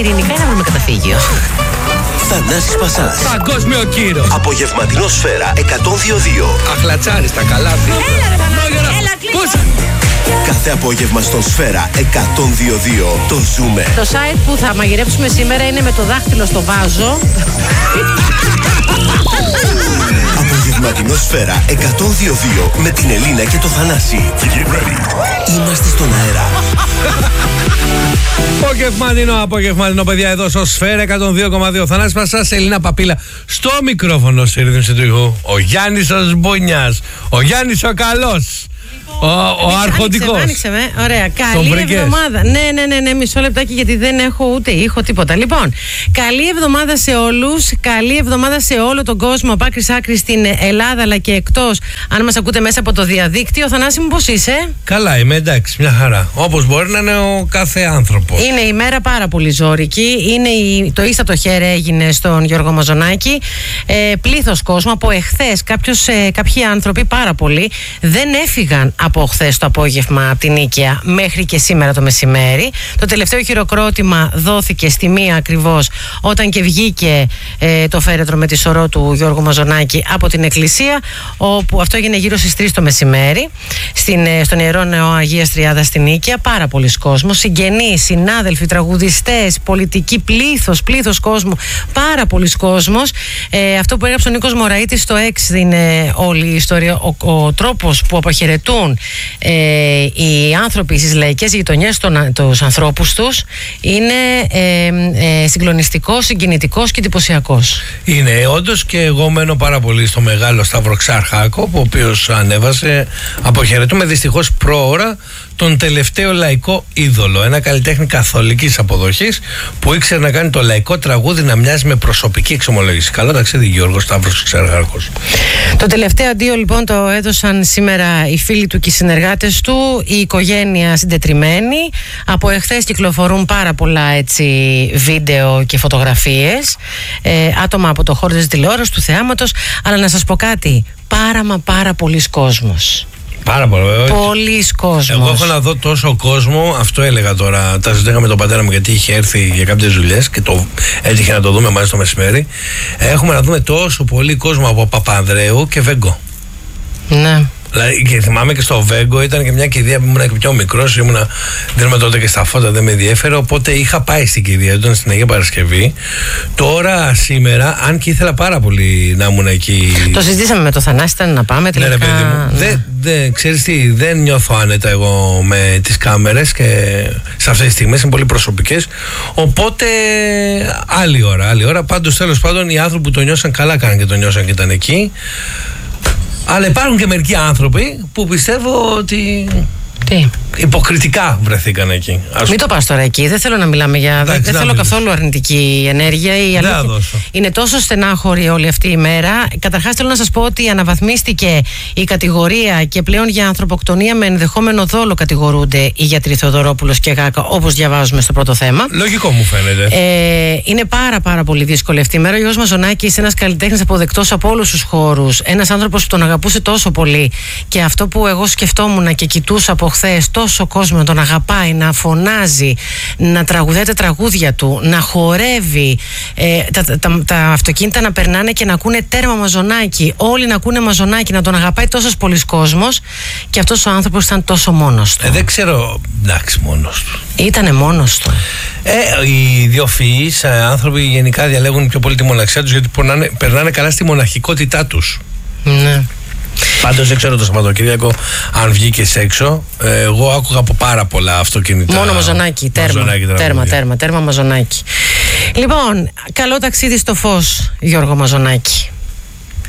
ειρηνικά ή να βρούμε καταφύγιο? Θανάσης Πασάς. Παγκόσμιο κύρος. Απογευματινό Σφαίρα 102,2. Αχλατσάρι τα καλάθια. Έλα, κλείσω. Κάθε απόγευμα στον Σφαίρα 102,2 το ζούμε. Το site που θα μαγειρέψουμε σήμερα είναι με το δάχτυλο στο βάζο. Απογευματινό Σφαίρα 102,2 με την Ελίνα και το Θανάση. Είμαστε στον αέρα. Απογευματινό, παιδιά, εδώ στο Σφαίρα 102,2. Θανάσης Πασάς, Ελίνα Παπίλα. Στο μικρόφωνο στη ρύθμιση του ήχου, ο Γιάννης ο Σμπουνιάς, ο Γιάννης ο καλός. Ο αρχοντικός. Άνοιξε με. Ωραία. Καλή εβδομάδα. Ναι, μισό λεπτάκι γιατί δεν έχω ούτε ήχο τίποτα. Λοιπόν, καλή εβδομάδα σε όλους. Καλή εβδομάδα σε όλο τον κόσμο από άκρη σ' άκρη στην Ελλάδα αλλά και εκτός. Αν μας ακούτε μέσα από το διαδίκτυο. Θανάση μου, πώς είσαι? Καλά, είμαι, εντάξει, μια χαρά. Όπως μπορεί να είναι ο κάθε άνθρωπος. Είναι η μέρα πάρα πολύ ζώρικη. Το ίστατο χέρι έγινε στον Γιώργο Μαζονάκη. Πλήθος κόσμο από εχθές. Κάποιοι άνθρωποι, πάρα πολλοί, δεν έφυγαν από χθες το απόγευμα από την Νίκαια μέχρι και σήμερα το μεσημέρι. Το τελευταίο χειροκρότημα δόθηκε στη 1 ακριβώς, όταν και βγήκε το φέρετρο με τη σωρό του Γιώργου Μαζονάκη από την εκκλησία, όπου αυτό έγινε γύρω στις 3 το μεσημέρι στον Ιερό Νεό Αγίας Τριάδας στην Νίκαια. Πάρα πολλοί κόσμος, συγγενείς, συνάδελφοι, τραγουδιστές, πολιτικοί, πλήθος κόσμου, πάρα πολλοί κόσμος. Αυτό που έγραψε ο Νίκος Μωραΐτης στο X είναι όλη η ιστορία, ο τρόπος που αποχαιρετούν οι άνθρωποι στις λαϊκές γειτονιές τους ανθρώπους τους είναι συγκλονιστικός, συγκινητικός και εντυπωσιακός. Είναι όντως, και εγώ μένω πάρα πολύ στο μεγάλο Σταύρο Ξαρχάκο, ο οποίος ανέβασε, αποχαιρετούμε δυστυχώς πρόωρα τον τελευταίο λαϊκό είδωλο, ένα καλλιτέχνη καθολικής αποδοχής που ήξερε να κάνει το λαϊκό τραγούδι να μοιάζει με προσωπική εξομολόγηση. Καλό ταξίδι, Γιώργος Σταύρος Ξαρχάκος. Το τελευταίο αντίο λοιπόν το έδωσαν σήμερα οι φίλοι του και οι συνεργάτες του, η οικογένεια συντετριμμένη. Από εχθές κυκλοφορούν πάρα πολλά βίντεο και φωτογραφίες, άτομα από το χώρο της τηλεόρασης, του θεάματος, αλλά να σας πω κάτι, πάρα πολλής κόσμος. Πάρα πολύ. Πολλής κόσμος. Εγώ έχω να δω τόσο κόσμο, αυτό έλεγα τώρα. Τα συζητάγαμε με τον πατέρα μου γιατί είχε έρθει για κάποιες δουλειές και έτυχε να το δούμε μαζί το μεσημέρι. Έχουμε να δούμε τόσο πολύ κόσμο από Παπανδρέου και Βέγκο. Ναι. Δηλαδή, και θυμάμαι και στο Βέγκο ήταν και μια κηδεία που ήμουν και πιο μικρός, δεν ήμουν τότε και στα φώτα, δεν με ενδιέφερε. Οπότε είχα πάει στην κηδεία, ήταν στην Αγία Παρασκευή. Τώρα, σήμερα, αν και ήθελα πάρα πολύ να ήμουν εκεί. Το συζητήσαμε με το Θανάση, ήταν να πάμε τελικά. Ναι, ρε παιδί μου. Ξέρεις τι, δεν νιώθω άνετα εγώ με τις κάμερες και σε αυτές τις στιγμές είναι πολύ προσωπικές. Οπότε, άλλη ώρα. Πάντως, τέλος πάντων, οι άνθρωποι που το νιώσαν καλά κάναν και το νιώσαν και ήταν εκεί. Αλλά υπάρχουν και μερικοί άνθρωποι που πιστεύω ότι υποκριτικά βρεθήκαν εκεί. Μην το πας τώρα εκεί. Δεν θέλω να μιλάμε για. Δεν θέλω καθόλου αρνητική ενέργεια. Είναι τόσο στενάχωρη όλη αυτή η μέρα. Καταρχάς, θέλω να σας πω ότι αναβαθμίστηκε η κατηγορία και πλέον για ανθρωποκτονία με ενδεχόμενο δόλο κατηγορούνται οι γιατροί Θεοδωρόπουλος και Γάκα, όπως διαβάζουμε στο πρώτο θέμα. Λογικό μου φαίνεται. Είναι πάρα πολύ δύσκολη αυτή η μέρα. Ο Γιώργος Μαζονάκης, ένας καλλιτέχνης αποδεκτός από όλους τους χώρους. Ένας άνθρωπος που τον αγαπούσε τόσο πολύ. Και αυτό που εγώ σκεφτόμουν και κοιτούσα από χθες, τόσο κόσμο να τον αγαπάει, να φωνάζει, να τραγουδάει τα τραγούδια του, να χορεύει, τα αυτοκίνητα να περνάνε και να ακούνε τέρμα Μαζονάκη, όλοι να ακούνε Μαζονάκη, να τον αγαπάει τόσος πολλής κόσμος, και αυτός ο άνθρωπος ήταν τόσο μόνος του. Δεν ξέρω, εντάξει, μόνος του. Ήτανε μόνος του. Οι ιδιοφυείς άνθρωποι γενικά διαλέγουν πιο πολύ τη μοναξιά τους, γιατί περνάνε καλά στη μοναχικότητά τους. Ναι. Πάντως δεν ξέρω το Σαββατοκύριακο αν βγήκες έξω. Εγώ άκουγα από πάρα πολλά αυτοκίνητα. Μόνο Μαζονάκη, τέρμα Μαζονάκη. Λοιπόν, καλό ταξίδι στο φως, Γιώργο Μαζονάκη.